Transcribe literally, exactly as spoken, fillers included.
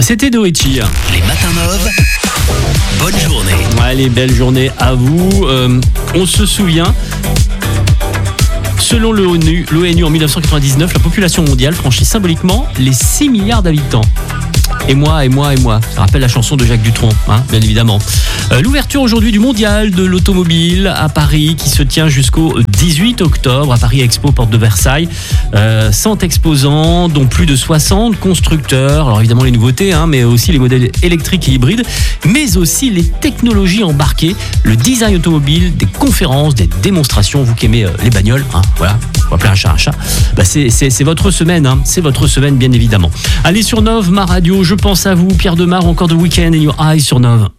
C'était Doechi. Les matins Nov, bonne journée. Allez, belle journée à vous. Euh, on se souvient, selon l'ONU, l'ONU en dix-neuf cent quatre-vingt-dix-neuf, la population mondiale franchit symboliquement les six milliards d'habitants. Et moi, et moi, et moi. Ça rappelle la chanson de Jacques Dutronc, hein, bien évidemment. Euh, l'ouverture aujourd'hui du mondial de l'automobile à Paris qui se tient jusqu'au dix-huit octobre à Paris Expo, porte de Versailles. Euh, cent exposants, dont plus de soixante constructeurs. Alors évidemment les nouveautés, hein, mais aussi les modèles électriques et hybrides, mais aussi les technologies embarquées, le design automobile, des conférences, des démonstrations. Vous qui aimez euh, les bagnoles, hein, voilà, on va appeler un chat un chat. Bah, c'est, c'est, c'est votre semaine, hein, c'est votre semaine bien évidemment. Allez sur Nov, ma radio, je pense à vous, Pierre Demar, encore de Weekend in Your Eyes sur Nov.